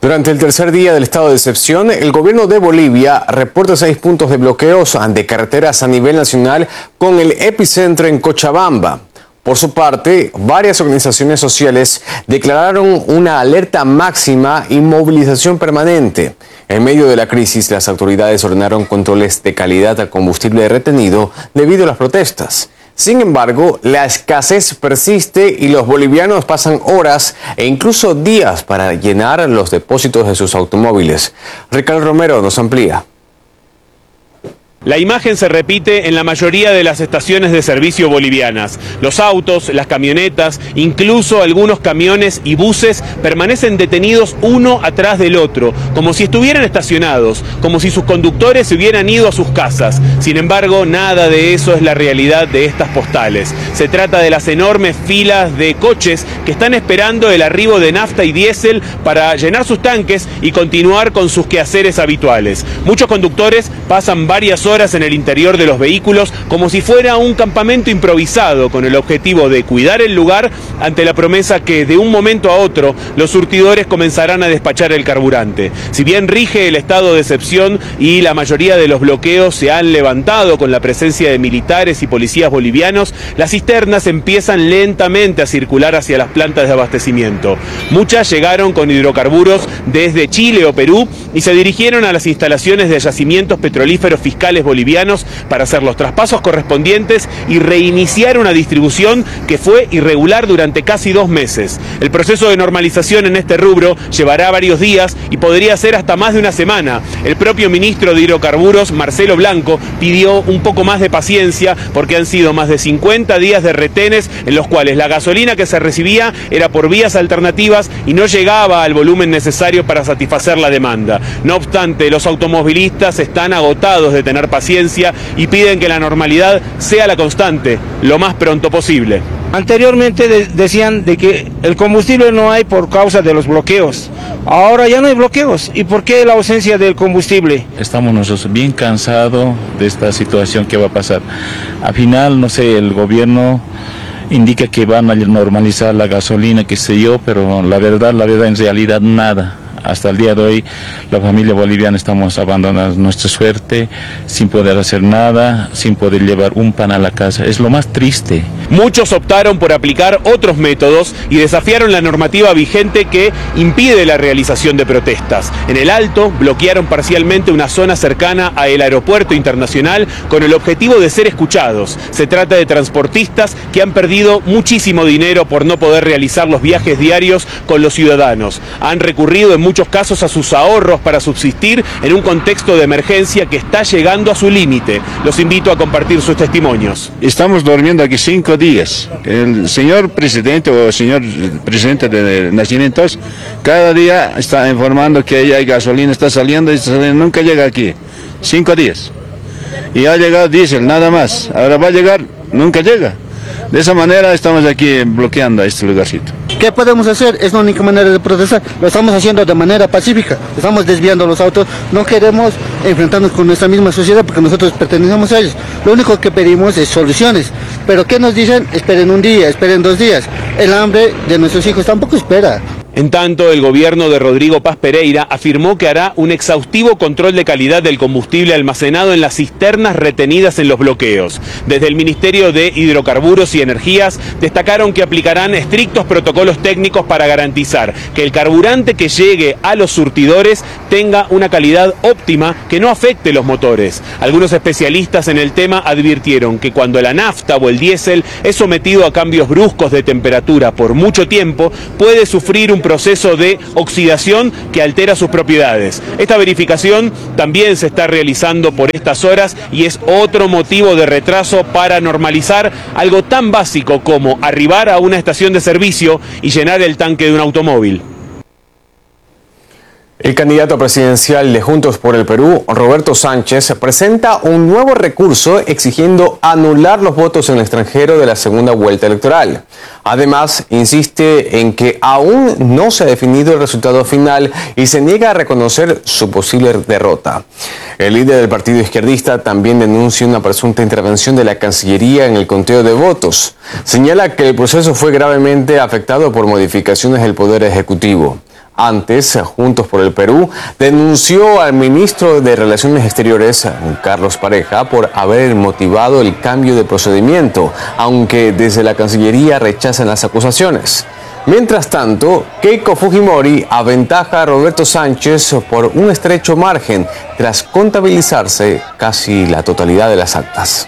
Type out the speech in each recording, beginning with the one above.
Durante el tercer día del estado de excepción, el gobierno de Bolivia reporta 6 puntos de bloqueos de carreteras a nivel nacional con el epicentro en Cochabamba. Por su parte, varias organizaciones sociales declararon una alerta máxima y movilización permanente. En medio de la crisis, las autoridades ordenaron controles de calidad al combustible retenido debido a las protestas. Sin embargo, la escasez persiste y los bolivianos pasan horas e incluso días para llenar los depósitos de sus automóviles. Ricardo Romero nos amplía. La imagen se repite en la mayoría de las estaciones de servicio bolivianas. Los autos, las camionetas, incluso algunos camiones y buses permanecen detenidos uno atrás del otro, como si estuvieran estacionados, como si sus conductores se hubieran ido a sus casas. Sin embargo, nada de eso es la realidad de estas postales. Se trata de las enormes filas de coches que están esperando el arribo de nafta y diésel para llenar sus tanques y continuar con sus quehaceres habituales. Muchos conductores pasan varias horas en el interior de los vehículos como si fuera un campamento improvisado con el objetivo de cuidar el lugar ante la promesa que de un momento a otro los surtidores comenzarán a despachar el carburante. Si bien rige el estado de excepción y la mayoría de los bloqueos se han levantado con la presencia de militares y policías bolivianos, las cisternas empiezan lentamente a circular hacia las plantas de abastecimiento. Muchas llegaron con hidrocarburos desde Chile o Perú y se dirigieron a las instalaciones de yacimientos petrolíferos fiscales bolivianos para hacer los traspasos correspondientes y reiniciar una distribución que fue irregular durante casi 2 meses. El proceso de normalización en este rubro llevará varios días y podría ser hasta más de una semana. El propio ministro de Hidrocarburos, Marcelo Blanco, pidió un poco más de paciencia porque han sido más de 50 días de retenes en los cuales la gasolina que se recibía era por vías alternativas y no llegaba al volumen necesario para satisfacer la demanda. No obstante, los automovilistas están agotados de tener paciencia y piden que la normalidad sea la constante lo más pronto posible. Anteriormente decían de que el combustible no hay por causa de los bloqueos. Ahora ya no hay bloqueos. ¿Y por qué la ausencia del combustible? Estamos nosotros bien cansados de esta situación que va a pasar. Al final, no sé, el gobierno indica que van a normalizar la gasolina, qué sé yo, pero la verdad en realidad nada. Hasta el día de hoy, la familia boliviana estamos abandonando nuestra suerte, sin poder hacer nada, sin poder llevar un pan a la casa. Es lo más triste. Muchos optaron por aplicar otros métodos y desafiaron la normativa vigente que impide la realización de protestas. En el Alto, bloquearon parcialmente una zona cercana al aeropuerto internacional con el objetivo de ser escuchados. Se trata de transportistas que han perdido muchísimo dinero por no poder realizar los viajes diarios con los ciudadanos. Han recurrido en muchos casos a sus ahorros para subsistir en un contexto de emergencia que está llegando a su límite. Los invito a compartir sus testimonios. Estamos durmiendo aquí 5 días. El señor presidente o señor presidente de Nacimientos cada día está informando que hay gasolina, está saliendo y nunca llega aquí. 5 días. Y ha llegado diésel, nada más. Ahora va a llegar, nunca llega. De esa manera estamos aquí bloqueando a este lugarcito. ¿Qué podemos hacer? Es la única manera de protestar. Lo estamos haciendo de manera pacífica. Estamos desviando los autos. No queremos enfrentarnos con nuestra misma sociedad porque nosotros pertenecemos a ellos. Lo único que pedimos es soluciones. Pero ¿qué nos dicen? Esperen un día, esperen 2 días. El hambre de nuestros hijos tampoco espera. En tanto, el gobierno de Rodrigo Paz Pereira afirmó que hará un exhaustivo control de calidad del combustible almacenado en las cisternas retenidas en los bloqueos. Desde el Ministerio de Hidrocarburos y Energías destacaron que aplicarán estrictos protocolos técnicos para garantizar que el carburante que llegue a los surtidores tenga una calidad óptima que no afecte los motores. Algunos especialistas en el tema advirtieron que cuando la nafta o el diésel es sometido a cambios bruscos de temperatura por mucho tiempo, puede sufrir un proceso de oxidación que altera sus propiedades. Esta verificación también se está realizando por estas horas y es otro motivo de retraso para normalizar algo tan básico como arribar a una estación de servicio y llenar el tanque de un automóvil. El candidato presidencial de Juntos por el Perú, Roberto Sánchez, presenta un nuevo recurso exigiendo anular los votos en el extranjero de la segunda vuelta electoral. Además, insiste en que aún no se ha definido el resultado final y se niega a reconocer su posible derrota. El líder del partido izquierdista también denuncia una presunta intervención de la Cancillería en el conteo de votos. Señala que el proceso fue gravemente afectado por modificaciones del Poder Ejecutivo. Antes, Juntos por el Perú denunció al ministro de Relaciones Exteriores, Carlos Pareja, por haber motivado el cambio de procedimiento, aunque desde la Cancillería rechazan las acusaciones. Mientras tanto, Keiko Fujimori aventaja a Roberto Sánchez por un estrecho margen, tras contabilizarse casi la totalidad de las actas.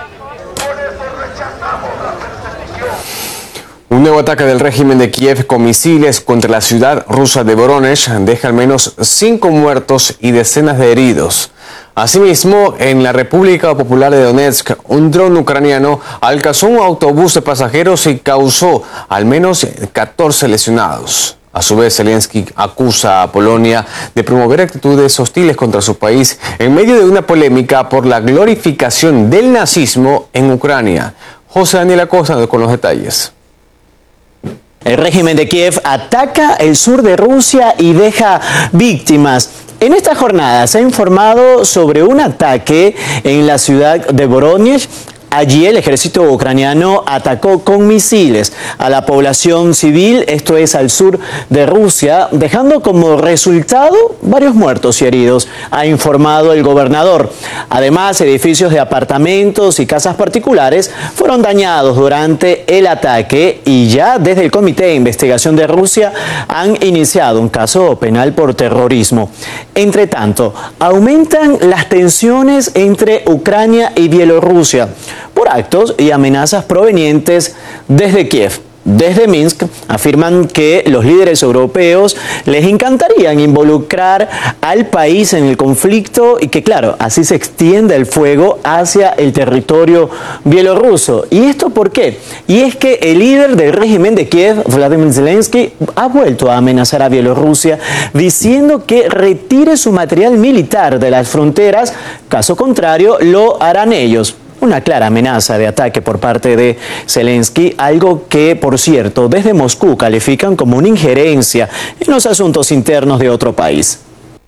Un nuevo ataque del régimen de Kiev con misiles contra la ciudad rusa de Voronezh deja al menos 5 muertos y decenas de heridos. Asimismo, en la República Popular de Donetsk, un dron ucraniano alcanzó un autobús de pasajeros y causó al menos 14 lesionados. A su vez, Zelensky acusa a Polonia de promover actitudes hostiles contra su país en medio de una polémica por la glorificación del nazismo en Ucrania. José Daniel Acosta con los detalles. El régimen de Kiev ataca el sur de Rusia y deja víctimas. En esta jornada se ha informado sobre un ataque en la ciudad de Voronezh. Allí el ejército ucraniano atacó con misiles a la población civil, esto es al sur de Rusia, dejando como resultado varios muertos y heridos, ha informado el gobernador. Además, edificios de apartamentos y casas particulares fueron dañados durante el ataque y ya desde el Comité de Investigación de Rusia han iniciado un caso penal por terrorismo. Entre tanto, aumentan las tensiones entre Ucrania y Bielorrusia por actos y amenazas provenientes desde Kiev. Desde Minsk afirman que los líderes europeos les encantarían involucrar al país en el conflicto y que, claro, así se extiende el fuego hacia el territorio bielorruso. ¿Y esto por qué? Y es que el líder del régimen de Kiev, Vladimir Zelensky, ha vuelto a amenazar a Bielorrusia diciendo que retire su material militar de las fronteras, caso contrario lo harán ellos. Una clara amenaza de ataque por parte de Zelensky, algo que, por cierto, desde Moscú califican como una injerencia en los asuntos internos de otro país.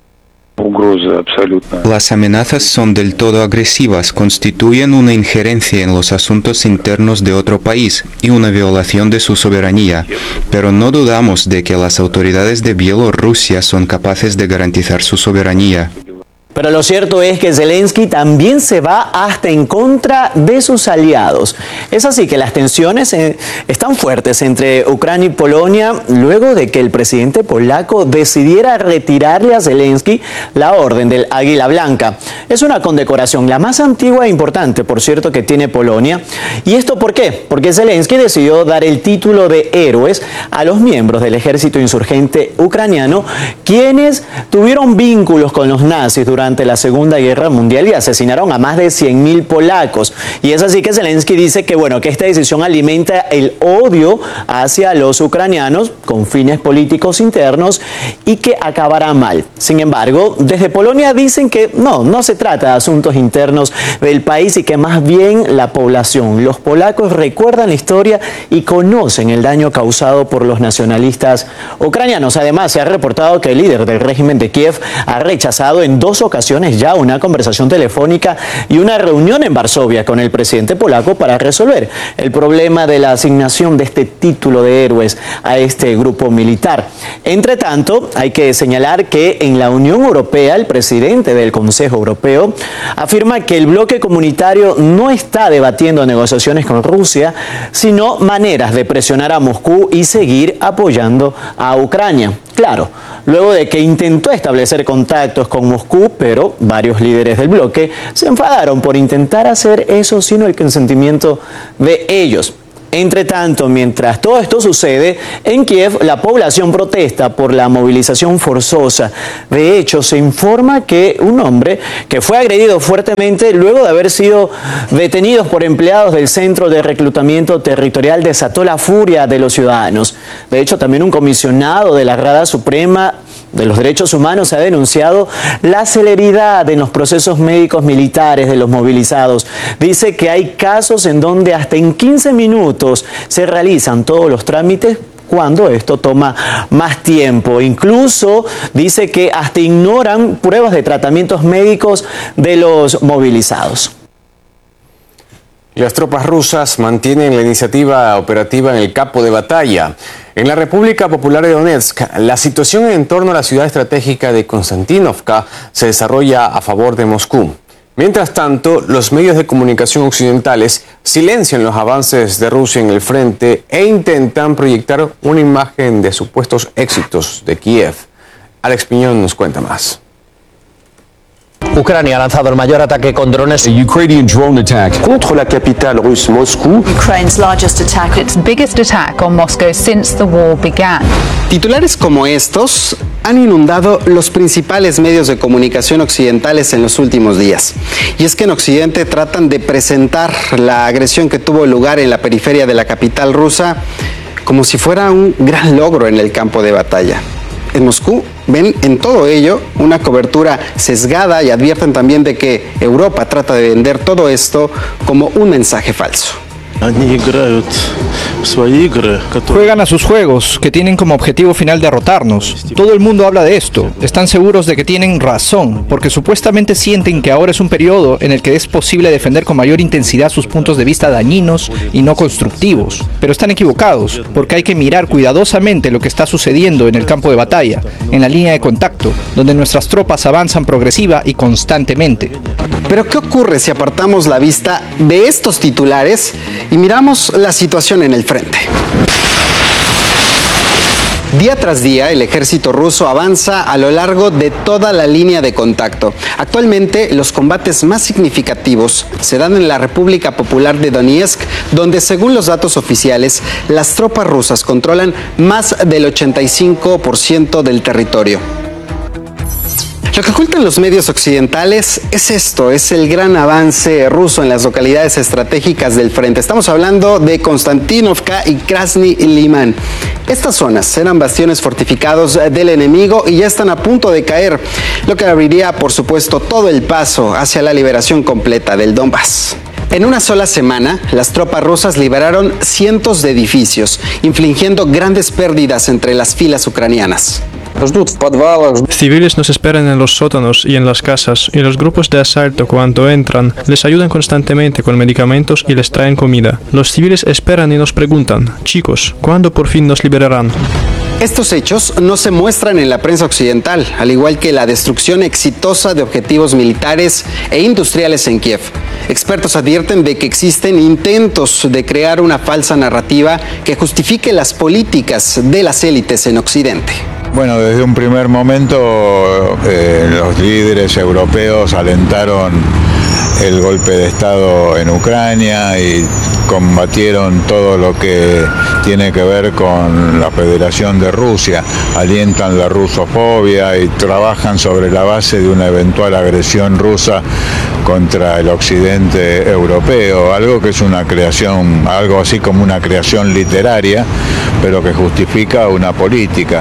Las amenazas son del todo agresivas, constituyen una injerencia en los asuntos internos de otro país y una violación de su soberanía, pero no dudamos de que las autoridades de Bielorrusia son capaces de garantizar su soberanía. Pero lo cierto es que Zelensky también se va hasta en contra de sus aliados. Es así que las tensiones están fuertes entre Ucrania y Polonia luego de que el presidente polaco decidiera retirarle a Zelensky la orden del Águila Blanca. Es una condecoración, la más antigua e importante, por cierto, que tiene Polonia. ¿Y esto por qué? Porque Zelensky decidió dar el título de héroes a los miembros del ejército insurgente ucraniano, quienes tuvieron vínculos con los nazis durante la Segunda Guerra Mundial y asesinaron a más de 100.000 polacos. Y es así que Zelensky dice que, bueno, que esta decisión alimenta el odio hacia los ucranianos con fines políticos internos y que acabará mal. Sin embargo, desde Polonia dicen que no se trata de asuntos internos del país y que más bien la población, los polacos recuerdan la historia y conocen el daño causado por los nacionalistas ucranianos. Además, se ha reportado que el líder del régimen de Kiev ha rechazado en 2 ocasiones ya una conversación telefónica y una reunión en Varsovia con el presidente polaco para resolver el problema de la asignación de este título de héroes a este grupo militar. Entre tanto, hay que señalar que en la Unión Europea, el presidente del Consejo Europeo afirma que el bloque comunitario no está debatiendo negociaciones con Rusia, sino maneras de presionar a Moscú y seguir apoyando a Ucrania. Claro, luego de que intentó establecer contactos con Moscú, pero varios líderes del bloque se enfadaron por intentar hacer eso sin el consentimiento de ellos. Entre tanto, mientras todo esto sucede, en Kiev la población protesta por la movilización forzosa. De hecho, se informa que un hombre que fue agredido fuertemente luego de haber sido detenido por empleados del Centro de Reclutamiento Territorial desató la furia de los ciudadanos. De hecho, también un comisionado de la Rada Suprema de los Derechos Humanos ha denunciado la celeridad en los procesos médicos militares de los movilizados. Dice que hay casos en donde hasta en 15 minutos se realizan todos los trámites cuando esto toma más tiempo. Incluso dice que hasta ignoran pruebas de tratamientos médicos de los movilizados. Las tropas rusas mantienen la iniciativa operativa en el campo de batalla. En la República Popular de Donetsk, la situación en torno a la ciudad estratégica de Konstantinovka se desarrolla a favor de Moscú. Mientras tanto, los medios de comunicación occidentales silencian los avances de Rusia en el frente e intentan proyectar una imagen de supuestos éxitos de Kiev. Alex Piñón nos cuenta más. Ucrania ha lanzado el mayor ataque con drones contra la capital rusa, Moscú. Ukraine's largest attack, its biggest attack on Moscow since the war began. Titulares como estos han inundado los principales medios de comunicación occidentales en los últimos días. Y es que en Occidente tratan de presentar la agresión que tuvo lugar en la periferia de la capital rusa como si fuera un gran logro en el campo de batalla. En Moscú ven en todo ello una cobertura sesgada y advierten también de que Europa trata de vender todo esto como un mensaje falso. Juegan a sus juegos, que tienen como objetivo final derrotarnos. Todo el mundo habla de esto. Están seguros de que tienen razón, porque supuestamente sienten que ahora es un periodo en el que es posible defender con mayor intensidad sus puntos de vista dañinos y no constructivos. Pero están equivocados, porque hay que mirar cuidadosamente lo que está sucediendo en el campo de batalla, en la línea de contacto, donde nuestras tropas avanzan progresiva y constantemente. Pero ¿qué ocurre si apartamos la vista de estos titulares y miramos la situación en el frente? Día tras día, el ejército ruso avanza a lo largo de toda la línea de contacto. Actualmente, los combates más significativos se dan en la República Popular de Donetsk, donde, según los datos oficiales, las tropas rusas controlan más del 85% del territorio. Lo que ocultan los medios occidentales es esto, es el gran avance ruso en las localidades estratégicas del frente. Estamos hablando de Konstantinovka y Krasny Liman. Estas zonas eran bastiones fortificados del enemigo y ya están a punto de caer, lo que abriría, por supuesto, todo el paso hacia la liberación completa del Donbass. En una sola semana, las tropas rusas liberaron cientos de edificios, infligiendo grandes pérdidas entre las filas ucranianas. Civiles nos esperan en los sótanos y en las casas, y los grupos de asalto, cuando entran, les ayudan constantemente con medicamentos y les traen comida. Los civiles esperan y nos preguntan: chicos, ¿cuándo por fin nos liberarán? Estos hechos no se muestran en la prensa occidental, al igual que la destrucción exitosa de objetivos militares e industriales en Kiev. Expertos advierten de que existen intentos de crear una falsa narrativa que justifique las políticas de las élites en Occidente. Bueno, desde un primer momento los líderes europeos alentaron el golpe de Estado en Ucrania y combatieron todo lo que tiene que ver con la Federación de Rusia, alientan la rusofobia y trabajan sobre la base de una eventual agresión rusa contra el occidente europeo, algo que es una creación, algo así como una creación literaria, pero que justifica una política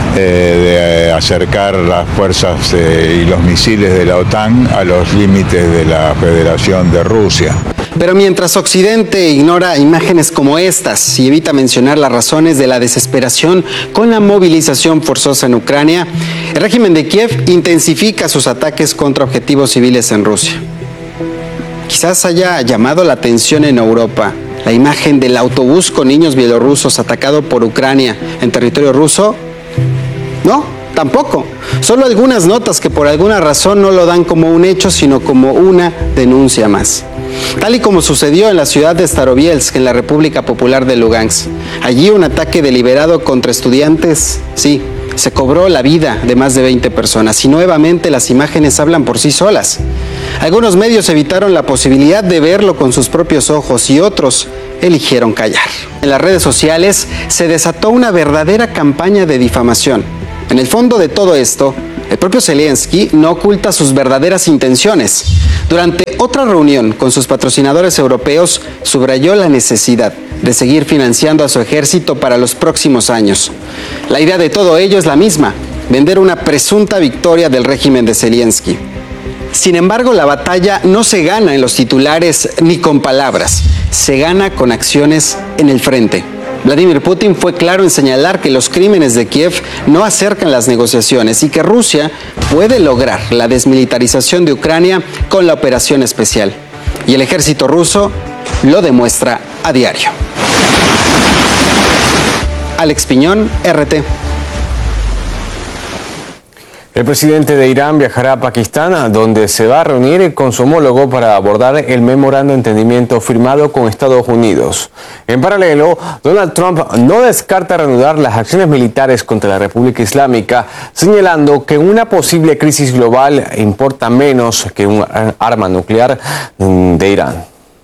de acercar las fuerzas y los misiles de la OTAN a los límites de la Federación de Rusia. Pero mientras Occidente ignora imágenes como estas y evita mencionar las razones de la desesperación con la movilización forzosa en Ucrania, el régimen de Kiev intensifica sus ataques contra objetivos civiles en Rusia. Quizás haya llamado la atención en Europa la imagen del autobús con niños bielorrusos atacado por Ucrania en territorio ruso. No, tampoco. Solo algunas notas que por alguna razón no lo dan como un hecho, sino como una denuncia más. Tal y como sucedió en la ciudad de Starobielsk, en la República Popular de Lugansk. Allí un ataque deliberado contra estudiantes, sí, se cobró la vida de más de 20 personas y nuevamente las imágenes hablan por sí solas. Algunos medios evitaron la posibilidad de verlo con sus propios ojos y otros eligieron callar. En las redes sociales se desató una verdadera campaña de difamación. En el fondo de todo esto, el propio Zelensky no oculta sus verdaderas intenciones. Durante otra reunión con sus patrocinadores europeos, subrayó la necesidad de seguir financiando a su ejército para los próximos años. La idea de todo ello es la misma: vender una presunta victoria del régimen de Zelensky. Sin embargo, la batalla no se gana en los titulares ni con palabras, se gana con acciones en el frente. Vladimir Putin fue claro en señalar que los crímenes de Kiev no acercan las negociaciones y que Rusia puede lograr la desmilitarización de Ucrania con la operación especial. Y el ejército ruso lo demuestra a diario. Alex Piñón, RT. El presidente de Irán viajará a Pakistán, donde se va a reunir con su homólogo para abordar el memorando de entendimiento firmado con Estados Unidos. En paralelo, Donald Trump no descarta reanudar las acciones militares contra la República Islámica, señalando que una posible crisis global importa menos que un arma nuclear de Irán.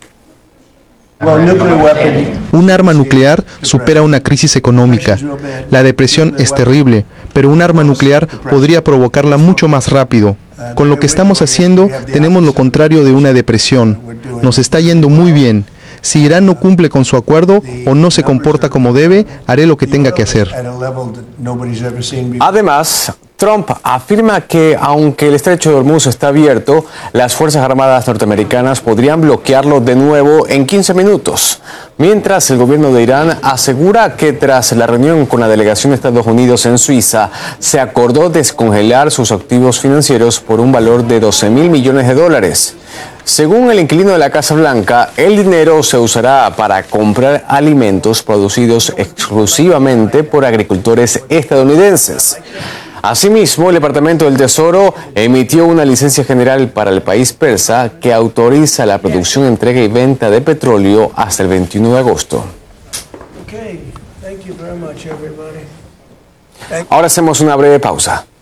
Un arma nuclear supera una crisis económica. La depresión es terrible, pero un arma nuclear podría provocarla mucho más rápido. Con lo que estamos haciendo, tenemos lo contrario de una depresión. Nos está yendo muy bien. Si Irán no cumple con su acuerdo o no se comporta como debe, haré lo que tenga que hacer. Además, Trump afirma que aunque el estrecho de Hormuz está abierto, las Fuerzas Armadas norteamericanas podrían bloquearlo de nuevo en 15 minutos. Mientras el gobierno de Irán asegura que tras la reunión con la delegación de Estados Unidos en Suiza, se acordó descongelar sus activos financieros por un valor de $12.000 millones. Según el inquilino de la Casa Blanca, el dinero se usará para comprar alimentos producidos exclusivamente por agricultores estadounidenses. Asimismo, el Departamento del Tesoro emitió una licencia general para el país persa que autoriza la producción, entrega y venta de petróleo hasta el 21 de agosto. Ahora hacemos una breve pausa.